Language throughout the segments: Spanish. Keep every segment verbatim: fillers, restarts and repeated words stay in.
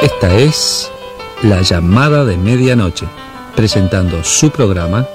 Esta es La Llamada de Medianoche, presentando su programa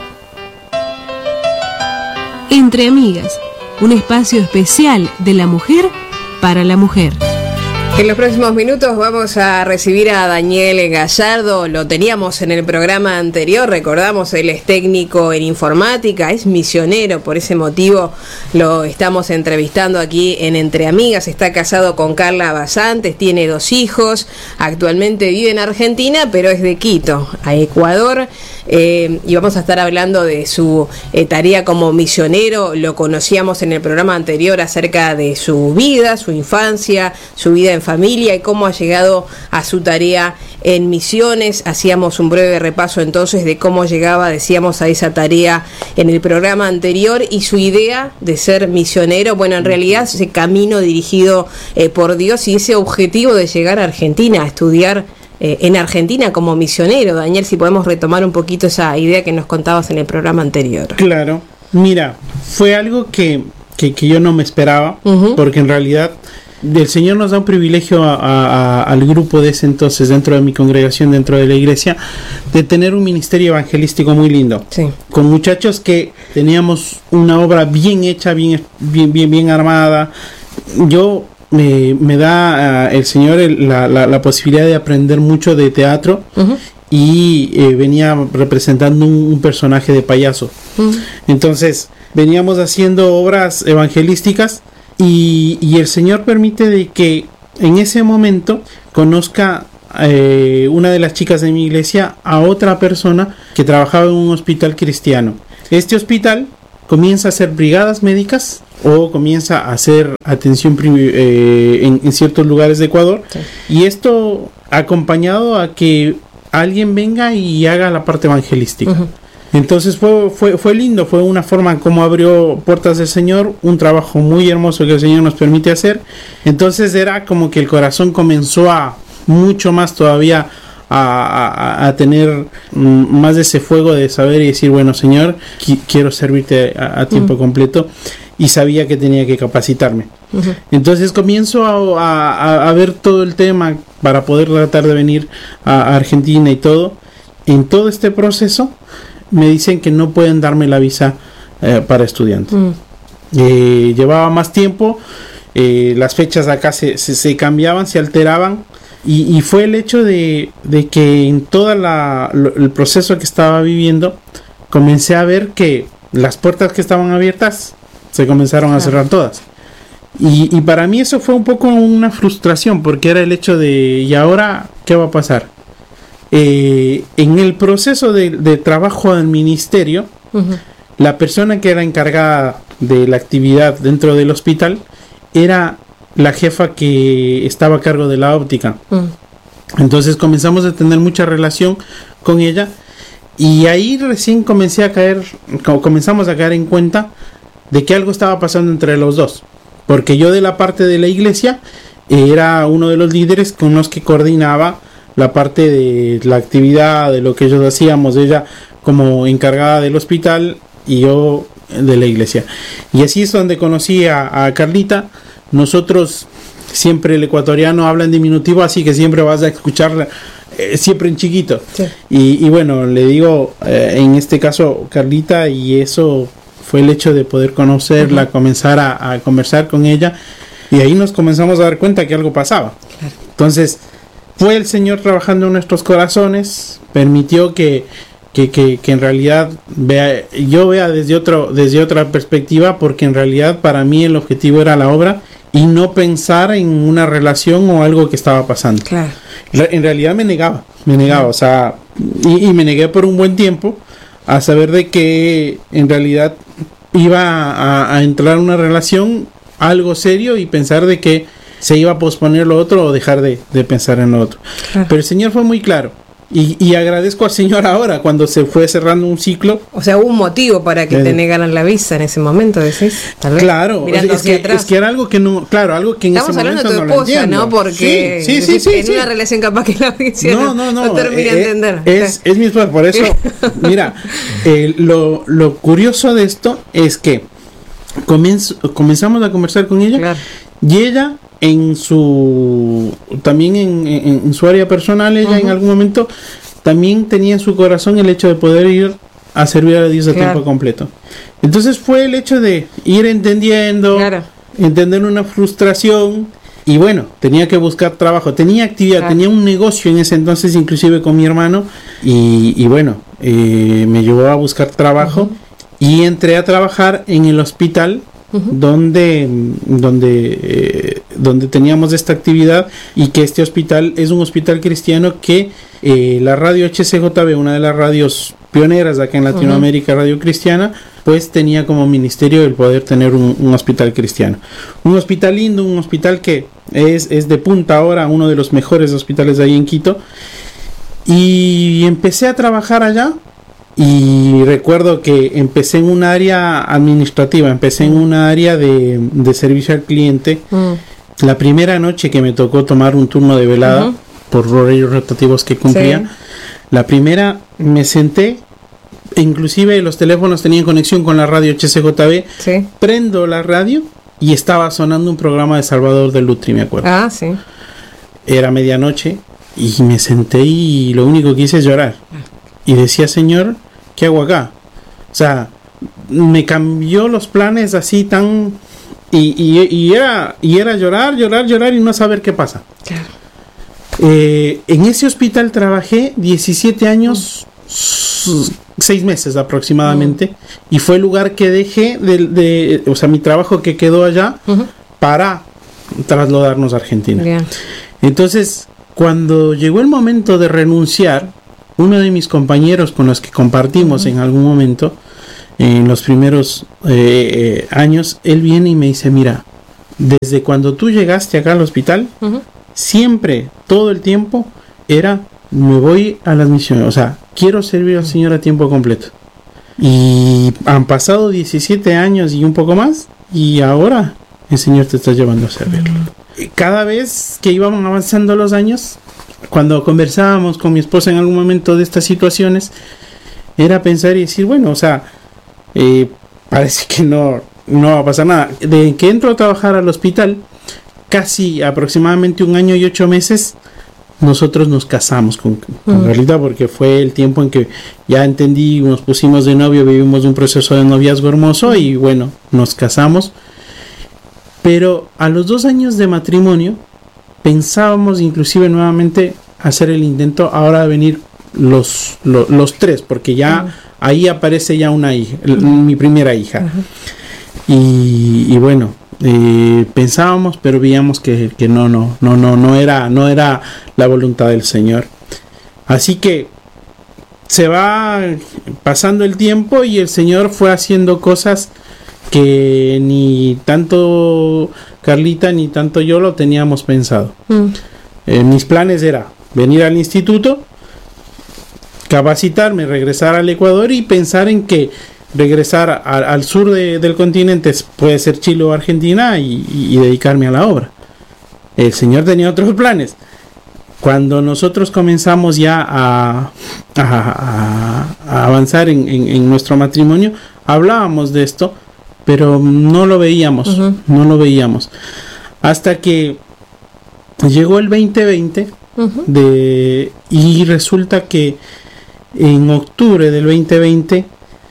Entre Amigas, un espacio especial de la mujer para la mujer. En los próximos minutos vamos a recibir a Daniel Gallardo. Lo teníamos en el programa anterior, recordamos, él es técnico en informática, es misionero, por ese motivo lo estamos entrevistando aquí en Entre Amigas. Está casado con Carla Basantes, tiene dos hijos, actualmente vive en Argentina, pero es de Quito, a Ecuador. Eh, y vamos a estar hablando de su eh, tarea como misionero. Lo conocíamos en el programa anterior acerca de su vida, su infancia, su vida en familia y cómo ha llegado a su tarea en misiones. Hacíamos un breve repaso entonces de cómo llegaba, decíamos, a esa tarea en el programa anterior y su idea de ser misionero. Bueno, en realidad ese camino dirigido eh, por Dios y ese objetivo de llegar a Argentina a estudiar Eh, en Argentina como misionero. Daniel, si podemos retomar un poquito esa idea que nos contabas en el programa anterior. Claro, mira, fue algo que, que, que yo no me esperaba, uh-huh. porque en realidad el Señor nos da un privilegio a, a, a, al grupo de ese entonces, dentro de mi congregación, dentro de la iglesia, de tener un ministerio evangelístico muy lindo, sí. con muchachos que teníamos una obra bien hecha, bien, bien, bien, bien armada. Yo Me, me da uh, el Señor el, la, la, la posibilidad de aprender mucho de teatro, uh-huh. y eh, venía representando un, un personaje de payaso. Uh-huh. Entonces veníamos haciendo obras evangelísticas y, y el Señor permite de que en ese momento conozca eh, una de las chicas de mi iglesia a otra persona que trabajaba en un hospital cristiano. Este hospital comienza a hacer brigadas médicas o comienza a hacer atención eh, en, en ciertos lugares de Ecuador, sí. y esto acompañado a que alguien venga y haga la parte evangelística. Uh-huh. Entonces fue, fue, fue lindo, fue una forma como abrió puertas del Señor, un trabajo muy hermoso que el Señor nos permite hacer. Entonces era como que el corazón comenzó a mucho más todavía A, a, a tener mm, más de ese fuego de saber y decir, bueno, Señor, qui- quiero servirte a, a tiempo uh-huh. completo, y sabía que tenía que capacitarme. Uh-huh. Entonces comienzo a, a, a ver todo el tema para poder tratar de venir a, a Argentina y todo. En todo este proceso me dicen que no pueden darme la visa eh, para estudiante. Uh-huh. Eh, llevaba más tiempo, eh, las fechas acá se, se, se cambiaban, se alteraban. Y, y fue el hecho de, de que en todo el proceso que estaba viviendo comencé a ver que las puertas que estaban abiertas se comenzaron a cerrar todas. Y, y para mí eso fue un poco una frustración, porque era el hecho de, ¿y ahora qué va a pasar? Eh, en el proceso de, de trabajo del ministerio, uh-huh. la persona que era encargada de la actividad dentro del hospital era la jefa que estaba a cargo de la óptica. Mm. Entonces comenzamos a tener mucha relación con ella, y ahí recién comencé a caer, comenzamos a caer en cuenta de que algo estaba pasando entre los dos, porque yo de la parte de la iglesia era uno de los líderes con los que coordinaba la parte de la actividad, de lo que ellos hacíamos, ella como encargada del hospital y yo de la iglesia. Y así es donde conocí a, a Carlita. Nosotros siempre, el ecuatoriano habla en diminutivo, así que siempre vas a escuchar eh, siempre en chiquito. Sí. Y, y bueno, le digo eh, en este caso Carlita, y eso fue el hecho de poder conocerla, uh-huh. comenzar a, a conversar con ella, y ahí nos comenzamos a dar cuenta que algo pasaba. Claro. Entonces fue el Señor trabajando en nuestros corazones, permitió que Que, que, que en realidad vea, yo vea desde otro desde otra perspectiva, porque en realidad para mí el objetivo era la obra y no pensar en una relación o algo que estaba pasando. Claro. En realidad me negaba, me negaba, o sea, y, y me negué por un buen tiempo a saber de que en realidad iba a, a entrar en una relación, algo serio, y pensar de que se iba a posponer lo otro o dejar de, de pensar en lo otro. Claro. Pero el Señor fue muy claro. Y, y agradezco al Señor ahora, cuando se fue cerrando un ciclo. O sea, hubo un motivo para que eh, te negaran la visa en ese momento, decís. Tal vez. Claro, mirando es, hacia que, atrás. es que era algo que no, claro, algo que en Estamos ese momento no lo hablando de tu esposa, entiendo. ¿no? Porque sí, sí, sí, en sí, una sí. relación capaz que la visa no, no, no, no termina eh, de entender. Es, es mi esposa, por eso, mira, eh, lo, lo curioso de esto es que comenz, comenzamos a conversar con ella, claro. y ella en su también en, en, en su área personal, ella uh-huh. en algún momento también tenía en su corazón el hecho de poder ir a servir a Dios a claro. tiempo completo. Entonces fue el hecho de ir entendiendo, claro. entender una frustración, y bueno, tenía que buscar trabajo, tenía actividad, claro. tenía un negocio en ese entonces, inclusive con mi hermano, y, y bueno, eh, me llevó a buscar trabajo, uh-huh. y entré a trabajar en el hospital, uh-huh. donde donde eh, donde teníamos esta actividad, y que este hospital es un hospital cristiano que eh, la radio H C J B, una de las radios pioneras acá en Latinoamérica, uh-huh. radio cristiana, pues tenía como ministerio el poder tener un, un hospital cristiano, un hospital lindo, un hospital que es, es de punta ahora, uno de los mejores hospitales de ahí en Quito, y empecé a trabajar allá. Y recuerdo que empecé en un área administrativa, empecé en un área de, de servicio al cliente. Mm. La primera noche que me tocó tomar un turno de velada, uh-huh. por horarios rotativos que cumplía, sí. la primera me senté, inclusive los teléfonos tenían conexión con la radio H C J B, sí. prendo la radio y estaba sonando un programa de Salvador de Lutri, me acuerdo. Ah, sí. Era medianoche y me senté y lo único que hice es llorar. Y decía, Señor, ¿qué hago acá? O sea, me cambió los planes así tan... Y, y, y, era, y era llorar, llorar, llorar y no saber qué pasa. Claro. Eh, en ese hospital trabajé diecisiete años, mm. seis meses aproximadamente, mm. y fue el lugar que dejé, de, de, o sea, mi trabajo que quedó allá, uh-huh. para trasladarnos a Argentina. Yeah. Entonces, cuando llegó el momento de renunciar, uno de mis compañeros con los que compartimos uh-huh. en algún momento, en los primeros eh, eh, años, él viene y me dice, mira, desde cuando tú llegaste acá al hospital, uh-huh. siempre, todo el tiempo, era, me voy a las misiones, o sea, quiero servir al Señor a tiempo completo. Y han pasado diecisiete años y un poco más, y ahora el Señor te está llevando a servirlo. Uh-huh. Cada vez que íbamos avanzando los años, cuando conversábamos con mi esposa en algún momento de estas situaciones, era pensar y decir, bueno, o sea, eh, parece que no, no va a pasar nada. De que entro a trabajar al hospital, casi aproximadamente un año y ocho meses, nosotros nos casamos con, con Carlita, uh-huh. porque fue el tiempo en que ya entendí, nos pusimos de novio, vivimos un proceso de noviazgo hermoso y bueno, nos casamos. Pero a los dos años de matrimonio, pensábamos inclusive nuevamente hacer el intento ahora de venir los, los, los tres, porque ya uh-huh. ahí aparece ya una hija, uh-huh. mi primera hija. Uh-huh. Y, y bueno, eh, pensábamos, pero veíamos que, que no, no, no, no, no era, no era la voluntad del Señor. Así que se va pasando el tiempo y el Señor fue haciendo cosas que ni tanto Carlita ni tanto yo lo teníamos pensado. Mm. Eh, mis planes era venir al instituto, capacitarme, regresar al Ecuador y pensar en que regresar a, al sur de, del continente, puede ser Chile o Argentina, y, y, y dedicarme a la obra. El Señor tenía otros planes. Cuando nosotros comenzamos ya a, a, a, a avanzar en, en, en nuestro matrimonio, hablábamos de esto, pero no lo veíamos, uh-huh. no lo veíamos. Hasta que llegó el veinte veinte, uh-huh. de, y resulta que en octubre del veinte veinte,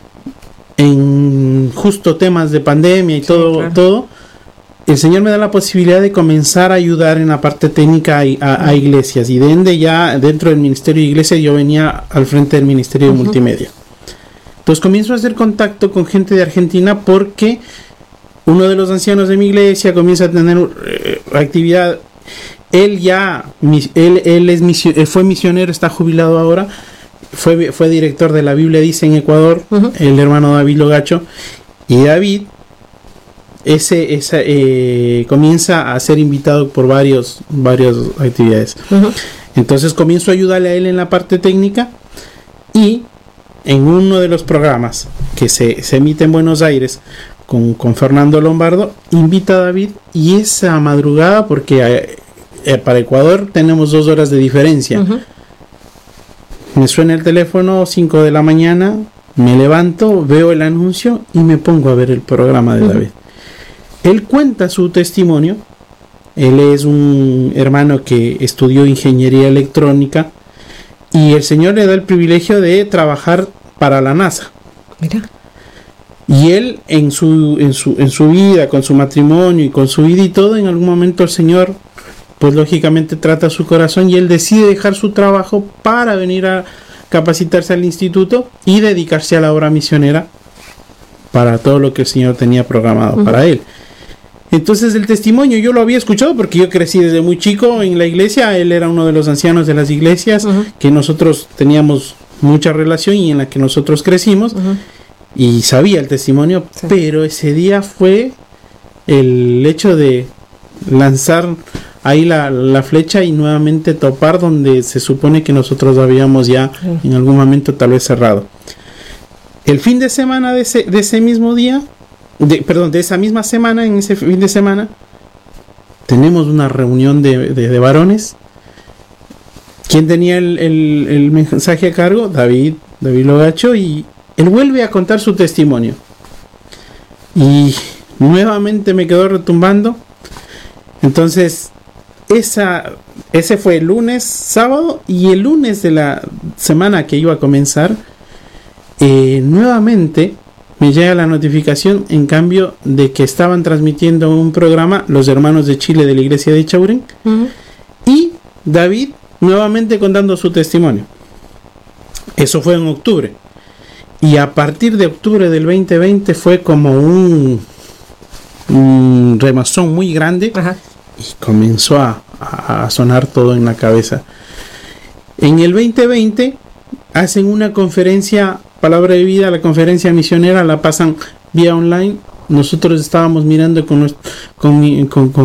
en justo temas de pandemia y sí, todo, claro. todo, el Señor me da la posibilidad de comenzar a ayudar en la parte técnica a, a, a iglesias, y de ende ya dentro del ministerio de iglesia yo venía al frente del ministerio uh-huh. de multimedia. Entonces comienzo a hacer contacto con gente de Argentina porque uno de los ancianos de mi iglesia comienza a tener eh, actividad. Él ya, él, él, es misio, él fue misionero, está jubilado ahora, fue, fue director de la Biblia Dice en Ecuador, uh-huh. el hermano David Logacho, y David ese, esa, eh, comienza a ser invitado por varios, varias actividades. Uh-huh. Entonces comienzo a ayudarle a él en la parte técnica, y en uno de los programas que se, se emite en Buenos Aires con, con Fernando Lombardo, invita a David, y esa madrugada, porque eh, eh, para Ecuador tenemos dos horas de diferencia, uh-huh. me suena el teléfono, cinco de la mañana, me levanto, veo el anuncio y me pongo a ver el programa de uh-huh. David. Él cuenta su testimonio Él es un hermano que estudió ingeniería electrónica y el Señor le da el privilegio de trabajar para la NASA. Mira. Y él en su, en su, en su vida, con su matrimonio y con su vida y todo, en algún momento el Señor, pues lógicamente trata su corazón y él decide dejar su trabajo para venir a capacitarse al instituto y dedicarse a la obra misionera para todo lo que el Señor tenía programado uh-huh. para él. Entonces el testimonio yo lo había escuchado porque yo crecí desde muy chico en la iglesia. Él era uno de los ancianos de las iglesias uh-huh. que nosotros teníamos mucha relación y en la que nosotros crecimos uh-huh. y sabía el testimonio, sí. pero ese día fue el hecho de lanzar ahí la, la flecha y nuevamente topar donde se supone que nosotros habíamos ya uh-huh. en algún momento tal vez cerrado. El fin de semana de ese, de ese mismo día De, perdón, de esa misma semana, en ese fin de semana, tenemos una reunión de, de, de varones. ¿Quién tenía el, el, el mensaje a cargo? David, David Logacho, y él vuelve a contar su testimonio. Y nuevamente me quedó retumbando. Entonces, esa, ese fue el lunes, sábado, y el lunes de la semana que iba a comenzar, eh, nuevamente me llega la notificación, en cambio, de que estaban transmitiendo un programa los hermanos de Chile de la iglesia de Chaurén uh-huh. y David nuevamente contando su testimonio. Eso fue en octubre. Y a partir de octubre del veinte veinte fue como un, un remazón muy grande uh-huh. y comenzó a, a sonar todo en la cabeza. En el veinte veinte hacen una conferencia Palabra de Vida, la conferencia misionera la pasan vía online. Nosotros estábamos mirando con, con, con, con